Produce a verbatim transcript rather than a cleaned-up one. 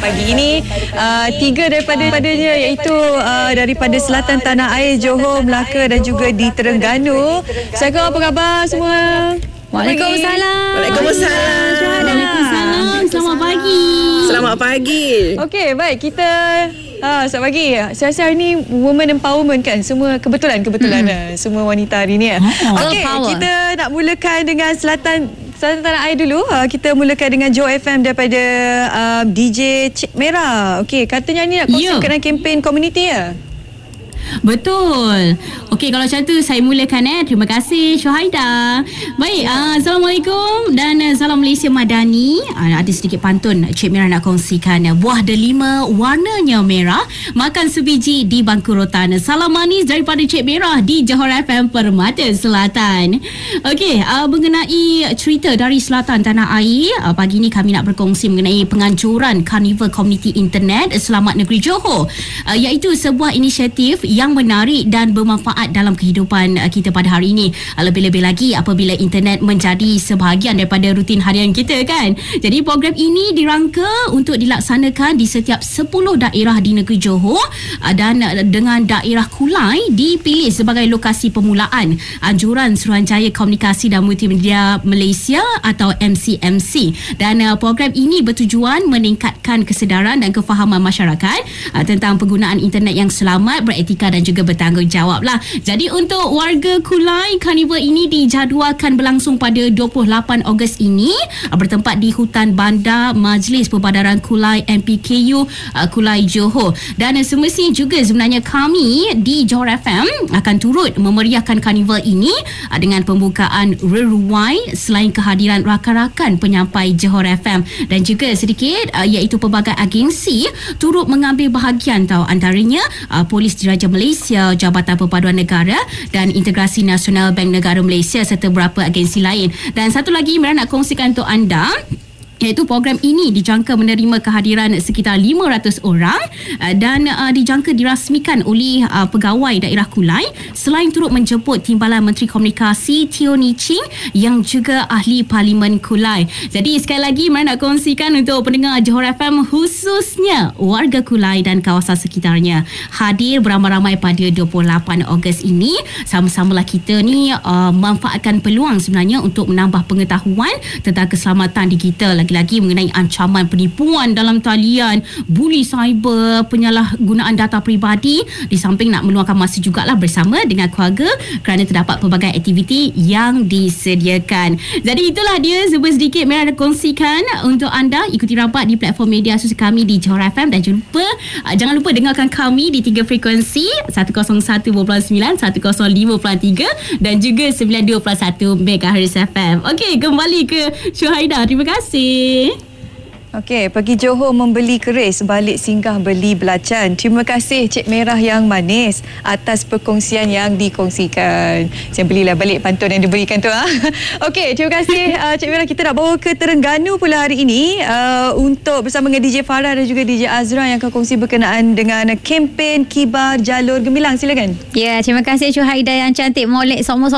pagi ini. Uh, tiga daripada padanya iaitu uh, daripada selatan tanah air, Johor, Melaka dan juga di Terengganu. Assalamualaikum, apa khabar semua? Waalaikumsalam. Waalaikumsalam. Waalaikumsalam. Selamat pagi. Selamat pagi. Okey, baik, kita ha, selamat pagi. Saya rasa hari ni women empowerment kan. Semua kebetulan kebetulan hmm. semua wanita hari ni. Oh, Okey, kita nak mulakan dengan selatan Selatan tanah air dulu. Uh, kita mulakan dengan Joe F M daripada uh, D J Cik Merah. Okey, katanya ni nak kongsi yeah. berkenaan kempen komuniti ya. Betul. Okey, kalau macam tu saya mulakan eh. Terima kasih Syuhaida. Baik, uh, Assalamualaikum dan uh, salam Malaysia Madani. Uh, ada sedikit pantun Cik Merah nak kongsikan. Uh, buah delima warnanya merah, makan sebiji di bangku rotan. Salam manis daripada Cik Merah di Johor F M Permata Selatan. Okey, uh, mengenai cerita dari selatan tanah air, uh, pagi ni kami nak berkongsi mengenai penganjuran Karnival Komuniti Internet Selamat Negeri Johor, uh, iaitu sebuah inisiatif yang menarik dan bermanfaat dalam kehidupan kita pada hari ini. Lebih-lebih lagi apabila internet menjadi sebahagian daripada rutin harian kita kan. Jadi program ini dirangka untuk dilaksanakan di setiap sepuluh daerah di negeri Johor dan dengan daerah Kulai dipilih sebagai lokasi permulaan anjuran Suruhanjaya Komunikasi dan Multimedia Malaysia atau M C M C. Dan program ini bertujuan meningkatkan kesedaran dan kefahaman masyarakat tentang penggunaan internet yang selamat, beretika dan juga bertanggungjawab lah. Jadi untuk warga Kulai, Karnival ini dijadualkan berlangsung pada dua puluh lapan Ogos ini, bertempat di Hutan Bandar Majlis Perbadaran Kulai M P K U Kulai Johor. Dan semestinya juga sebenarnya kami di Johor F M akan turut memeriahkan Karnival ini dengan pembukaan Rewind selain kehadiran rakan-rakan penyampai Johor F M dan juga sedikit iaitu pelbagai agensi turut mengambil bahagian tau, antaranya Polis Diraja Malaysia, Jabatan Perpaduan Negara dan Integrasi Nasional Bank Negara Malaysia serta beberapa agensi lain. Dan satu lagi Merah nak kongsikan untuk anda, iaitu program ini dijangka menerima kehadiran sekitar lima ratus orang dan uh, dijangka dirasmikan oleh uh, pegawai daerah Kulai selain turut menjemput Timbalan Menteri Komunikasi Teo Ni Ching yang juga ahli Parlimen Kulai. Jadi sekali lagi Merah nak kongsikan untuk pendengar Johor F M khususnya warga Kulai dan kawasan sekitarnya hadir beramai-ramai pada dua puluh lapan Ogos ini. Sama-samalah kita ni uh, manfaatkan peluang sebenarnya untuk menambah pengetahuan tentang keselamatan digital, lagi mengenai ancaman penipuan dalam talian, buli cyber, penyalahgunaan data peribadi, di samping nak meluangkan masa jugalah bersama dengan keluarga kerana terdapat pelbagai aktiviti yang disediakan. Jadi itulah dia sebuah sedikit Merah nak kongsikan untuk anda. Ikuti rapat di platform media sosial kami di Johor F M dan jangan lupa, uh, jangan lupa dengarkan kami di tiga frekuensi seratus satu perpuluhan sembilan, seratus lima perpuluhan tiga dan juga sembilan puluh dua perpuluhan satu megahertz F M. Okey, kembali ke Syuhaida. Terima kasih. Okey, pergi Johor membeli keris, balik singgah beli belacan. Terima kasih Cik Merah yang manis atas perkongsian yang dikongsikan. Saya belilah balik pantun yang diberikan tu. Ha? Okey, terima kasih uh, Cik Merah. Kita nak bawa ke Terengganu pula hari ini uh, untuk bersama dengan D J Farah dan juga D J Azra yang akan kongsi berkenaan dengan kempen Kibar Jalur Gemilang. Silakan. Ya, terima kasih Syuhaida yang cantik molek semua